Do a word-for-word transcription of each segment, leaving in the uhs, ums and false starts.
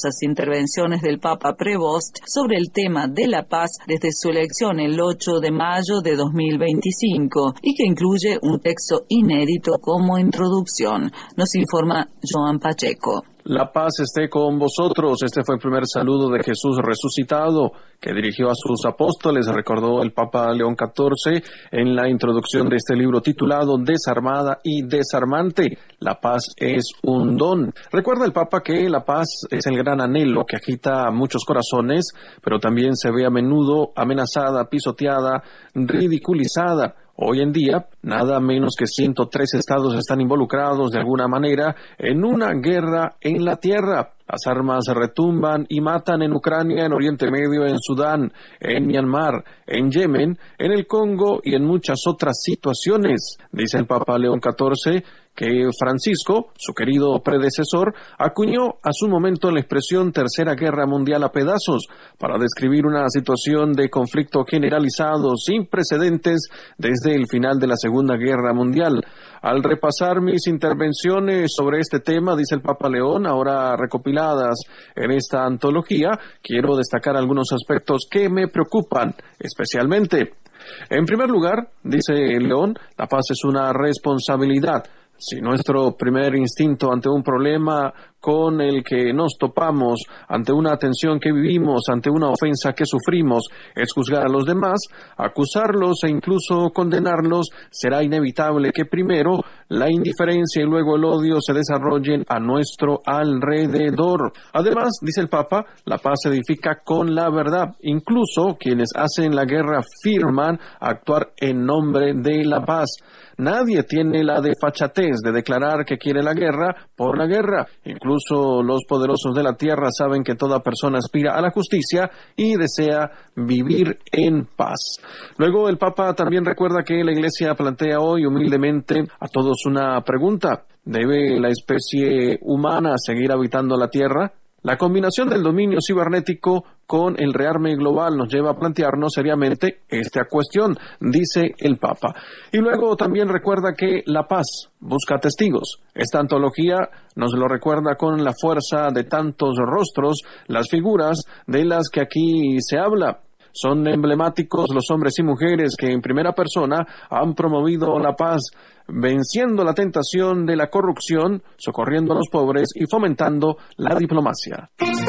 numerosas intervenciones del Papa Prevost sobre el tema de la paz desde su elección el ocho de mayo de dos mil veinticinco y que incluye un texto inédito como introducción. Nos informa Joan Pacheco. La paz esté con vosotros. Este fue el primer saludo de Jesús resucitado que dirigió a sus apóstoles, recordó el Papa León catorce en la introducción de este libro titulado Desarmada y Desarmante. La paz es un don. Recuerda el Papa que la paz es el gran anhelo que agita a muchos corazones, pero también se ve a menudo amenazada, pisoteada, ridiculizada. Hoy en día, nada menos que ciento tres estados están involucrados de alguna manera en una guerra en la tierra. Las armas retumban y matan en Ucrania, en Oriente Medio, en Sudán, en Myanmar, en Yemen, en el Congo y en muchas otras situaciones. Dice el Papa León catorce que Francisco, su querido predecesor, acuñó a su momento la expresión Tercera Guerra Mundial a pedazos para describir una situación de conflicto generalizado sin precedentes desde el final de la Segunda Guerra Mundial. Al repasar mis intervenciones sobre este tema, dice el Papa León, ahora recopiladas en esta antología, quiero destacar algunos aspectos que me preocupan especialmente. En primer lugar, dice León, la paz es una responsabilidad. Si nuestro primer instinto ante un problema con el que nos topamos, ante una tensión que vivimos, ante una ofensa que sufrimos, es juzgar a los demás, acusarlos e incluso condenarlos, será inevitable que primero la indiferencia y luego el odio se desarrollen a nuestro alrededor. Además, dice el Papa, la paz se edifica con la verdad. Incluso quienes hacen la guerra firman actuar en nombre de la paz. Nadie tiene la desfachatez de declarar que quiere la guerra por la guerra. Incluso los poderosos de la tierra saben que toda persona aspira a la justicia y desea vivir en paz. Luego el Papa también recuerda que la Iglesia plantea hoy humildemente a todos una pregunta. ¿Debe la especie humana seguir habitando la tierra? La combinación del dominio cibernético con el rearme global nos lleva a plantearnos seriamente esta cuestión, dice el Papa. Y luego también recuerda que la paz busca testigos. Esta antología nos lo recuerda con la fuerza de tantos rostros, las figuras de las que aquí se habla. Son emblemáticos los hombres y mujeres que en primera persona han promovido la paz, venciendo la tentación de la corrupción, socorriendo a los pobres y fomentando la diplomacia.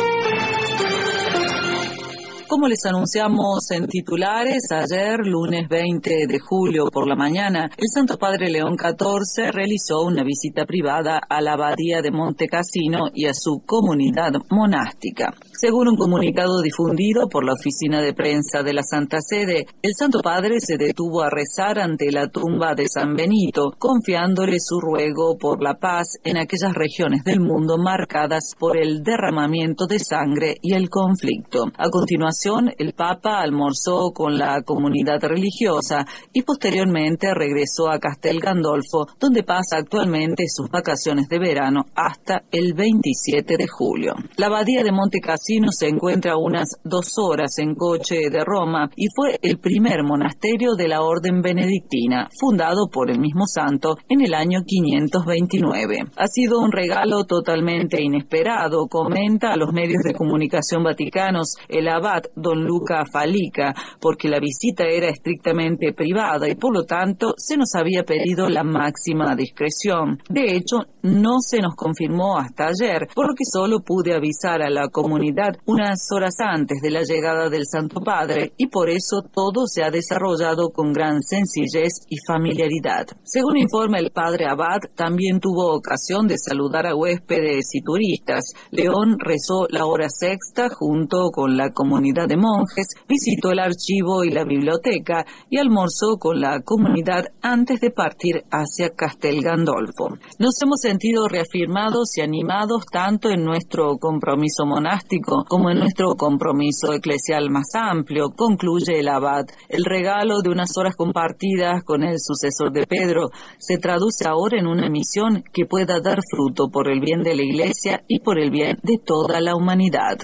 Como les anunciamos en titulares, ayer, lunes veinte de julio por la mañana, el Santo Padre León catorce realizó una visita privada a la abadía de Monte Cassino y a su comunidad monástica. Según un comunicado difundido por la oficina de prensa de la Santa Sede, el Santo Padre se detuvo a rezar ante la tumba de San Benito, confiándole su ruego por la paz en aquellas regiones del mundo marcadas por el derramamiento de sangre y el conflicto. A continuación, el Papa almorzó con la comunidad religiosa y posteriormente regresó a Castel Gandolfo, donde pasa actualmente sus vacaciones de verano hasta el veintisiete de julio. La abadía de Monte Cassino se encuentra a unas dos horas en coche de Roma y fue el primer monasterio de la Orden Benedictina, fundado por el mismo santo en el año quinientos veintinueve. Ha sido un regalo totalmente inesperado, comenta a los medios de comunicación vaticanos el abad don Luca Falica, porque la visita era estrictamente privada y por lo tanto se nos había pedido la máxima discreción. De hecho, no se nos confirmó hasta ayer, por lo que solo pude avisar a la comunidad unas horas antes de la llegada del Santo Padre y por eso todo se ha desarrollado con gran sencillez y familiaridad. Según informa el padre abad, también tuvo ocasión de saludar a huéspedes y turistas. León rezó la hora sexta junto con la comunidad de monjes, visitó el archivo y la biblioteca y almorzó con la comunidad antes de partir hacia Castel Gandolfo. Nos hemos sentido reafirmados y animados tanto en nuestro compromiso monástico como en nuestro compromiso eclesial más amplio, concluye el abad. El regalo de unas horas compartidas con el sucesor de Pedro se traduce ahora en una misión que pueda dar fruto por el bien de la Iglesia y por el bien de toda la humanidad.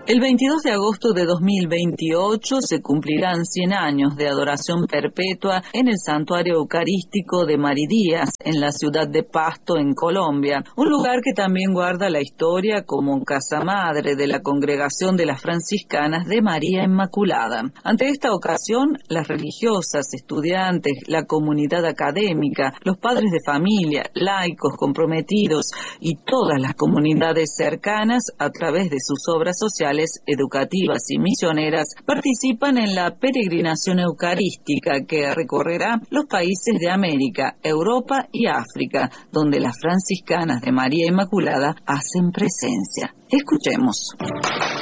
El veintidós de agosto de dos mil veintiocho se cumplirán cien años de adoración perpetua en el Santuario Eucarístico de Maridías, en la ciudad de Pasto, en Colombia, un lugar que también guarda la historia como casa madre de la Congregación de las Franciscanas de María Inmaculada. Ante esta ocasión, las religiosas, estudiantes, la comunidad académica, los padres de familia, laicos comprometidos y todas las comunidades cercanas, a través de sus obras sociales, educativas y misioneras, participan en la peregrinación eucarística que recorrerá los países de América, Europa y África, donde las franciscanas de María Inmaculada hacen presencia. Escuchemos.